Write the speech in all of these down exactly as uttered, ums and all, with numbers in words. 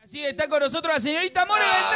Sí, está con nosotros la señorita More Ah,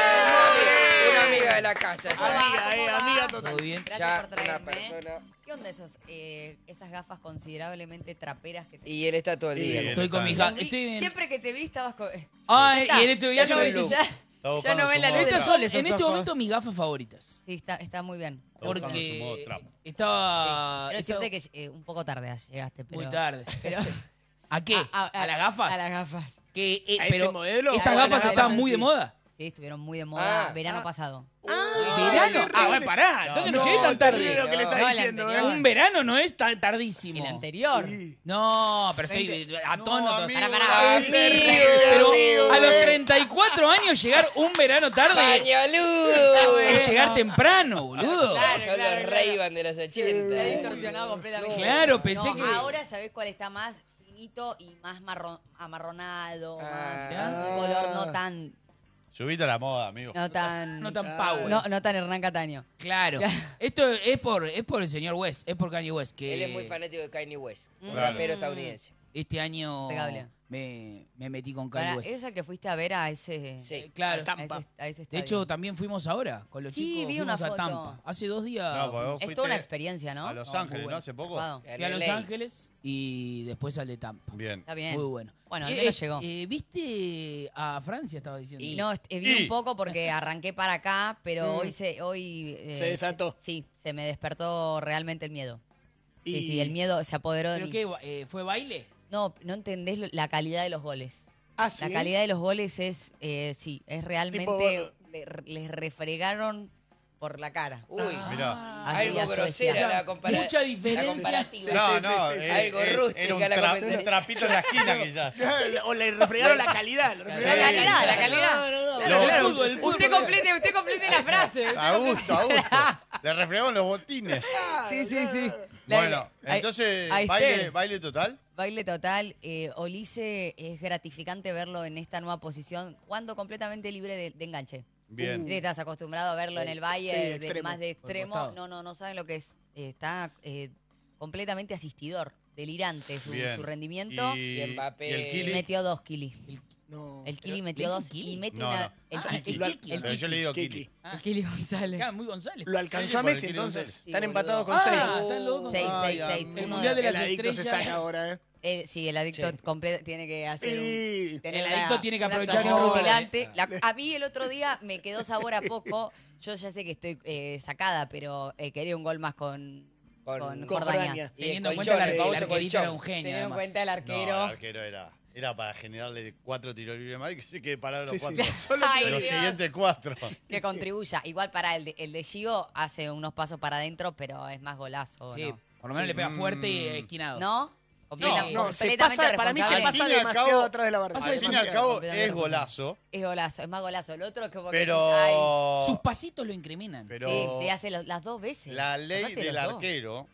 Beltrán. Una amiga de la casa. ¿Cómo va? Amiga, eh, ¿Cómo va? amiga total. Todo bien. Gracias Ya por una traerme. persona. ¿Qué onda esos, eh, esas gafas considerablemente traperas que te Y él está todo el día. Sí, Estoy con mis Los gatos. vi- Estoy bien. Siempre que te vi estabas con... Ay, Está. y en este ya viaje no, me- ven- ya, ya buscando no ven su la modo luz del Estas sol son esos en este ojos. momento mis gafas favoritas. Sí, está, está muy bien. Está buscando su modo Porque Trump. estaba, Quiero estaba decirte que eh, un poco tarde llegaste, pero... muy tarde. Pero, ¿A qué? a, ¿A, las gafas? A las gafas. Que, eh, ¿A ese pero modelo? estas Ah, gafas bueno, estaban gafas, muy de sí. moda. Sí, estuvieron muy de moda Ah, verano ah. pasado. ¿Verano? Ah, bueno, pará. Entonces no, No, llegué tan terrible tarde. lo que le No, estás no, el diciendo, anterior. ¿eh? Un verano no es tan tardísimo. El anterior. Sí. No, pero estoy a tono. No, to- amigo, Pará, pará. amigo. Pero amigo, a los eh. treinta y cuatro años llegar un verano tarde ¡Pañaludo! es llegar temprano, boludo. Claro, Son claro, los claro. Ray-Ban de los ochenta. Se ha distorsionado completamente. Claro, pensé No, que- ahora sabés cuál está más finito y más marrón, amarronado, Ah. más un color no tan, Subite a la moda, amigo. no tan, No tan power. no, no tan Hernán Cataño. Claro. Esto es por, es por el señor West, es por Kanye West, que Él es muy fanático de Kanye West, un Claro. rapero estadounidense. este año Impecable. me, me metí con Kanye Para, West. ¿es el que fuiste a ver a ese, Sí. Eh, claro. a Tampa. ese, a ese De estadio? hecho, también fuimos ahora con los Sí, chicos. vi fuimos una a foto. Tampa. Hace dos días No, porque vos es fuiste toda una experiencia, ¿no? a Los No, muy Ángeles, bueno. ¿no? Hace poco. Copado. fui a Los L A. Ángeles y después al de Tampa. Bien. Está bien. Muy bueno. Bueno, al Eh, menos eh, llegó. eh, ¿Viste a Francia, estaba diciendo? Y no, est- eh, vi Y- un poco porque arranqué para acá, pero Mm. hoy se hoy eh, Se desató. Sí, se me despertó realmente el miedo. Sí, Y- sí, el miedo se apoderó de ¿Pero mí. qué? eh, ¿Fue baile? No, no entendés lo- la calidad de los goles. Ah, ¿sí? La calidad de los goles es, eh, sí, es realmente, Tipo- le- les refregaron por la cara. Uy, Mirá. Así algo a Suecia. grosera la, compara Mucha diferencia. la comparativa. No, sí, no, sí, sí. eh, Algo eh, rústica era un, la tra- comentaria. un trapito en la esquina quizás. O le refregaron la calidad. le refregaron La calidad, la calidad. No, no, no. Claro, Lo- el fútbol, el fútbol. Usted complete, usted complete la frase. A gusto, a gusto. Le refregaron los botines. Sí, sí, sí. La- Bueno, ahí- entonces, ahí baile, está. baile total. Baile total. Eh, Olise es gratificante verlo en esta nueva posición, jugando completamente libre de, de enganche. Bien. Viste, Estás acostumbrado a verlo en el valle, Sí, de- extremo. más de Por el extremo. costado. No, no, no saben lo que es. Eh, está eh, completamente asistidor, delirante su, Bien. su rendimiento. Y, Y, Y Mbappé. y el Kili. metió dos kilis. No. El Kili ¿le metió dicen dos Kili? y mete No, una. no. El, Ah, Kiki, el Lo- Kiki. el Pero yo le digo Kiki. Kili. Ah, el Kili González. claro, muy González. Lo alcanzó a por el Messi Kili entonces. González. Están Sí, empatados con boludo. seis. Ah, están locos. Seis, Ay, seis, seis. amigo. El Uno Mundial de de- las El adicto se estrellas. saca ahora, ¿eh? Eh, sí, el adicto Sí. comple- tiene que hacer Y- un, tener El una- adicto tiene que una aprovechar actuación todo. rutilante. La- a mí el otro día me quedó sabor a poco. Yo ya sé que estoy eh, sacada, pero eh, quería un gol más con, Con- con, con Jordania. Jordania. Y Teniendo en el cuenta que colchón, el el arquero colchón. era un genio. Teniendo en además. cuenta el No, arquero. el arquero era, era para generarle cuatro tiros libres más y que se quede parado los Sí, sí. cuatro. Solo Ay, tiro Los Dios. siguientes cuatro. Que contribuya. Igual para el de, el de Gigo hace unos pasos para adentro, pero es más golazo. Sí, ¿no? por lo menos Sí. le pega fuerte y Mm. esquinado. ¿No? Completa- No, se completamente pasa, para mí se responsable. pasa Al fin y al demasiado cabo- atrás de la barra. pasa Al fin y al Demasiado. cabo completamente es golazo, Es golazo, es más golazo. El otro es como que pero, decís, ay, Sus pasitos lo incriminan. pero sí, se hace los- las dos veces. la ley Aparte del los dos. arquero,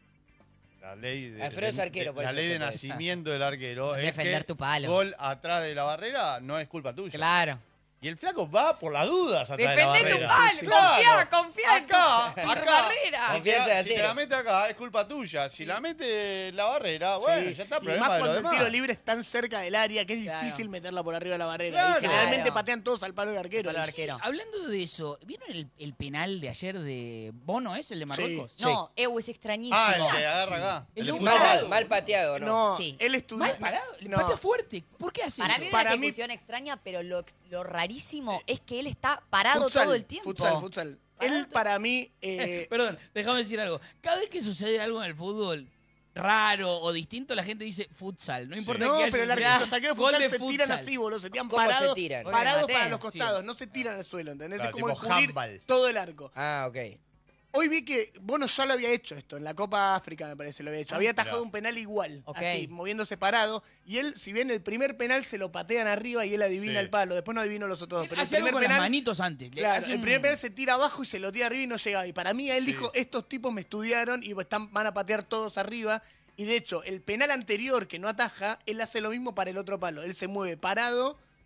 la ley de, Alfredo es de- arquero, por la eso ley de te lo digo. nacimiento del arquero es Defender que tu palo. gol atrás de la barrera no es culpa tuya. Claro. Y el flaco va por las dudas atrás de la Defendé tu barrera. palo, Sí, confía, claro. confía en tu, Acá, tu acá. barrera. Confianza de Si te acero. la mete acá, es culpa tuya. Si la mete en la barrera, bueno, Sí. ya está, Y problema más de los cuando el demás. tiro libre es tan cerca del área que es Claro. difícil meterla por arriba de la barrera. Claro. Y generalmente Claro. patean todos al palo del arquero. Al arquero. Hablando de eso, ¿vieron el, el penal de ayer de Bono, es el de Marruecos? No, Eu es extrañísimo. Ah, el que agarra acá. El El de de un futsal. Mal, mal pateado, ¿no? No, Sí. él estudió. Mal parado, le No. patea fuerte. ¿Por qué hace Para eso? mí es Para una mí- ejecución extraña, pero lo, ex- lo rarísimo es que él está parado Futsal, todo el tiempo. Futsal, futsal. Él para mí... eh, Perdón, déjame decir algo. Cada vez que sucede algo en el fútbol raro o distinto, la gente dice futsal. No importa no, qué haya. pero el siempre- arquero, los arqueros de Gol futsal de se tiran futsal. así, boludo. Se tiran ¿Cómo se parados, tiran? parados Obviamente. para los costados. No se tiran al suelo, ¿entendés? Claro, es como tipo cubrir handball. todo el arco. Ah, ok. Hoy vi que Bono ya lo había hecho esto, en la Copa África me parece lo había hecho. Había atajado mirá. un penal igual, Ok. así, moviéndose parado. Y él, si bien el primer penal se lo patean arriba y él adivina Sí. el palo, después no adivinó los otros dos. Él Pero el hace algo primer con las penal, manitos antes. Le claro, hace el un- primer penal se tira abajo y se lo tira arriba y no llegaba. Y para mí él Sí. dijo, estos tipos me estudiaron y están, van a patear todos arriba. Y de hecho, el penal anterior que no ataja, él hace lo mismo para el otro palo. Él se mueve parado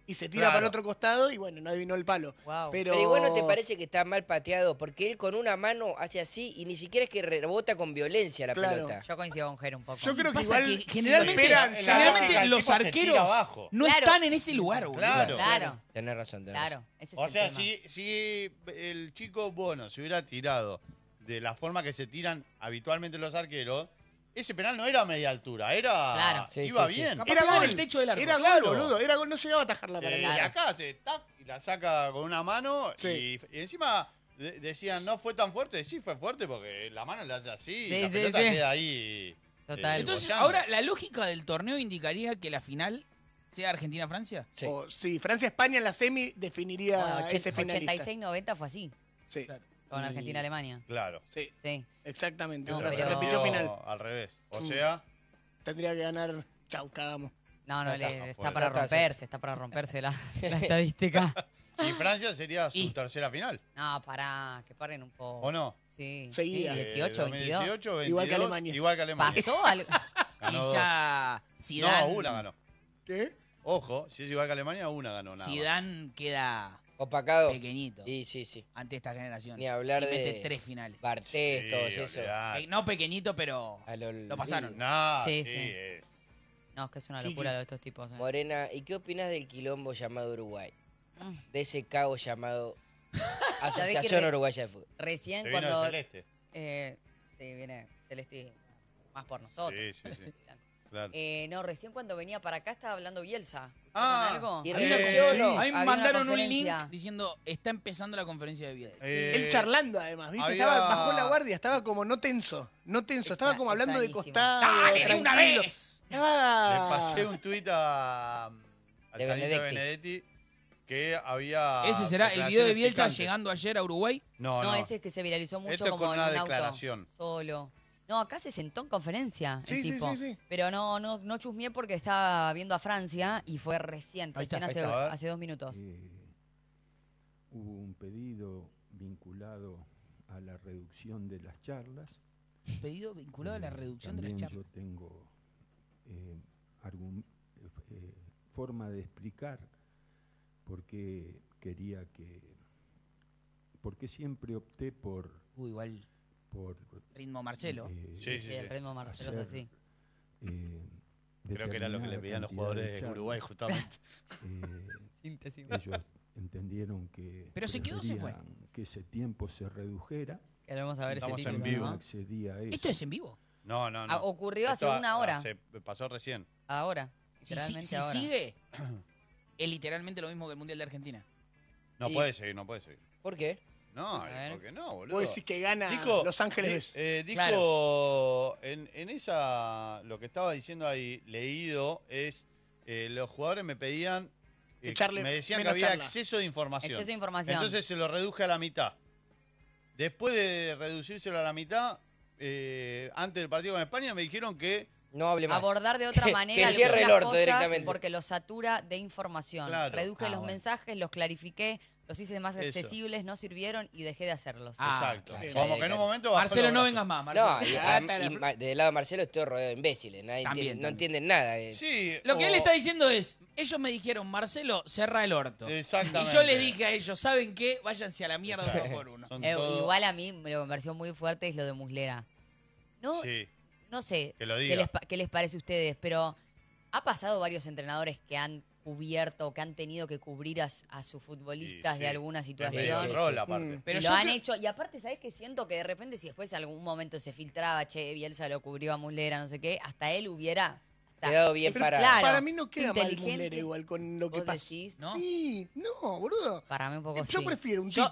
y se tira Claro. para el otro costado y bueno, no adivinó el palo. Wow. Pero, Pero igual no te parece que está mal pateado, porque él con una mano hace así y ni siquiera es que rebota con violencia la Claro. pelota. Yo coincido con Jero un poco. Yo creo que Pasa igual que si generalmente, lo esperan, la- generalmente la- el los tipo se tira arqueros abajo. no Claro. están en ese lugar, boludo. Claro. Claro, Tenés razón, tenés claro. razón. Ese es O el sea, tema. si, si el chico Bono se hubiera tirado de la forma que se tiran habitualmente los arqueros, ese penal no era a media altura, era. Claro. Sí, iba sí, sí. bien. Capaz Era que va en gol. el techo del arco. Era Claro. gol, boludo. Era gol, no llegaba a atajarla para Eh, mí. y acá se tac, y la saca con una mano Sí. y, y encima de- decían no fue tan fuerte. Sí, fue fuerte porque la mano la hace así Sí, y la sí, pelota sí. queda ahí. Total. eh, Entonces, bollando. ahora la lógica del torneo indicaría que la final sea Argentina-Francia. Sí. O si Francia-España en la semi definiría Bueno, ese finalista. ochenta y seis noventa fue así, Sí, Claro. con Y- Argentina-Alemania. Claro. sí, Sí. exactamente. No, O sea, Pero se pero- repitió final. al revés. O Mm. sea, Tendría que ganar. Chau, cagamos. No, no, Ya le- está, está afuera. para Ya está, romperse, está para romperse la, la estadística. y Francia sería su Y- tercera final. No, pará, que paren un poco. ¿O no? Sí. Seguía. Sí, Eh, dieciocho, veintidós. dos mil dieciocho, Igual que veintidós, Alemania. Igual que Alemania. ¿Pasó algo? Ganó y dos. ya Zidane, No, una ganó. ¿Qué? Ojo, si es igual que Alemania, una ganó. Nada más. Zidane queda Opacado. pequeñito Y sí, sí. ante esta generación. Ni hablar Si mete de- tres finales. Bartés, Sí, todos eso. olvidate. Eh, no pequeñito, pero A lo- lo pasaron. No, Sí, sí, sí. es- No, es que es una Kiki. locura lo de estos tipos. eh. Morena, ¿y qué opinas del quilombo llamado Uruguay? Mm. De ese cago llamado ¿Sabés que Asociación re- Uruguaya de Fútbol. Recién se vino cuando... de celeste. Eh, sí, viene Celeste más por nosotros. Sí, sí, sí. Claro. Eh, no, recién cuando venía para acá estaba hablando Bielsa. Ah, ¿Escucharon algo? y A mí, renunció, me- ¿no? a mí me Había una mandaron un link conferencia. diciendo está empezando la conferencia de Bielsa. Eh, Él charlando además, ¿viste? había- Estaba, bajó la guardia, estaba como no tenso, no tenso, estaba Extra- como hablando de extrañísimo. costado, ¡Dale, de una tranquilo. vez! Le Estaba... pasé un tuit a, al De Tanito Benedetti. Benedetti que había. ¿Ese será el video de declaraciones Bielsa picantes. llegando ayer a Uruguay? No, No, no. ese es que se viralizó mucho Esto es como con en una un auto. declaración. Solo. No, acá se sentó en conferencia Sí, el sí, tipo. sí, sí. Pero no, no, no chusmeé porque estaba viendo a Francia y fue recién, Ahí está, recién ahí hace, está, a ver. hace dos minutos. Eh, hubo un pedido vinculado a la reducción de las charlas. Pedido vinculado a la Eh, reducción de las también charlas. yo tengo eh, argun- eh, eh, forma de explicar por qué quería que, por qué siempre opté por, Uy, igual por ritmo Marcelo. eh, Sí, Sí, el ritmo Marcelo es hacer, así. eh, Creo que era lo que le determinada pedían los cantidad jugadores de de charlas. Uruguay, justamente. Eh, Síntesis. ellos entendieron que Pero se quedó o se fue. preferían que ese tiempo se redujera. Queremos saber Estamos ese en título, vivo. No ¿no? accedía a eso. ¿Esto es en vivo? No, no, no. Ah, ocurrió hace Esto una hora. Se pasó recién. Ahora. Si, si- Literalmente si ahora. sigue, es literalmente lo mismo que el Mundial de Argentina. No Y- puede seguir, no puede seguir. ¿Por qué? No, A ver. ¿por qué no, boludo? Vos decís que gana Dijo- Los Ángeles di- Best. eh, dijo Claro. en, en esa, lo que estaba diciendo ahí, leído, es eh, los jugadores me pedían, eh, Echarle me decían que menos había charla. exceso de información. Exceso de información. Entonces se lo reduje a la mitad. Después de reducírselo a la mitad, eh, antes del partido con España, me dijeron que No hable más. Abordar de otra Que- manera que cierre el algunas orto cosas directamente. porque los satura de información. Claro. Reduje Ah, los bueno. mensajes, los clarifiqué, los hice más Eso. accesibles, no sirvieron y dejé de hacerlos. Ah, exacto. claro. Como que en un momento bajó Marcelo, los no brazos. vengas más, Marcelo. No, y, Ah, a- está la y fl- ma- del lado de Marcelo estoy rodeado de imbéciles. Nadie También, entiende- no también. entienden nada. eh. Sí, Lo que o- él está diciendo es, ellos me dijeron, Marcelo, cerra el orto. Exactamente. Y yo le dije a ellos, ¿saben qué? Váyanse a la mierda uno por uno. Son Eh, todo- Igual a mí me lo pareció muy fuerte es lo de Muslera. No, Sí, no sé que lo qué diga. les, pa- qué les parece a ustedes, pero ha pasado varios entrenadores que han cubierto, que han tenido que cubrir a, s- a sus futbolistas Sí, de sí. alguna Es medio situación. Sí, rol, sí. aparte. Mm. Pero y yo lo han creo- hecho, y aparte, ¿sabes qué? Siento que de repente si después algún momento se filtraba, che, Bielsa lo cubrió a Muslera, no sé qué, hasta él hubiera hasta- Quedado bien es- parado. claro, Para mí no queda mal inteligente. Muslera igual con lo que ¿Vos pasa. decís? ¿No? Sí, no, boludo. Para mí un poco Yo sí. prefiero un Yo,